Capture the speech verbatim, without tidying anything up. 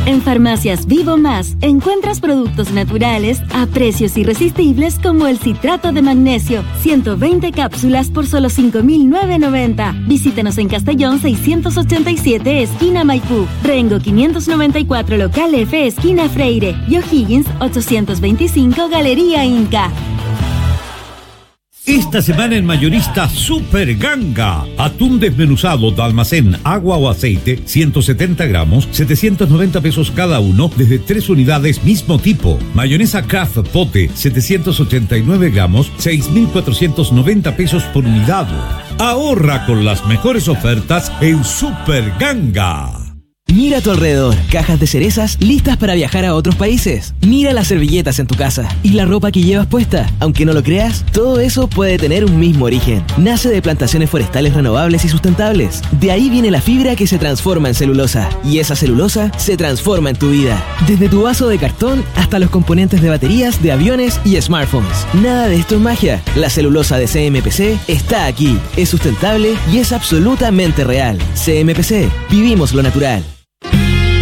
En Farmacias Vivo Más encuentras productos naturales a precios irresistibles como el citrato de magnesio, ciento veinte cápsulas por solo cinco mil novecientos noventa. Visítanos en Castellón seiscientos ochenta y siete, esquina Maipú, Rengo quinientos noventa y cuatro, local F, esquina Freire, y O'Higgins ochocientos veinticinco, Galería Inca. Esta semana en Mayorista Super Ganga. Atún desmenuzado de almacén, agua o aceite, ciento setenta gramos, setecientos noventa pesos cada uno, desde tres unidades mismo tipo. Mayonesa Kraft Pote, setecientos ochenta y nueve gramos, seis mil cuatrocientos noventa pesos por unidad. Ahorra con las mejores ofertas en Super Ganga. Mira a tu alrededor, cajas de cerezas listas para viajar a otros países. Mira las servilletas en tu casa y la ropa que llevas puesta. Aunque no lo creas, todo eso puede tener un mismo origen. Nace de plantaciones forestales renovables y sustentables. De ahí viene la fibra que se transforma en celulosa. Y esa celulosa se transforma en tu vida. Desde tu vaso de cartón hasta los componentes de baterías de aviones y smartphones. Nada de esto es magia. La celulosa de C M P C está aquí. Es sustentable y es absolutamente real. C M P C. Vivimos lo natural.